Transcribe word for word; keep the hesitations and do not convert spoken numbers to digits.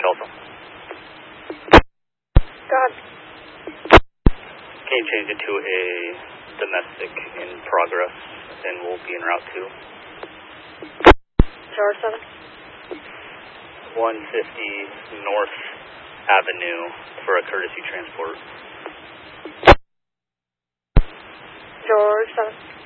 also. Go ahead. Can you change it to a domestic in progress, and we'll be en route to Tower seven. one fifty North Avenue for a courtesy transport. George seven.